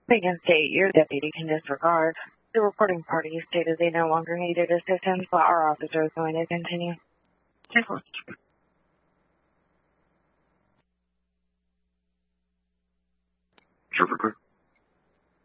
Again, state your deputy can disregard. The reporting party stated they no longer needed assistance, but our officer is going to continue. Trooper.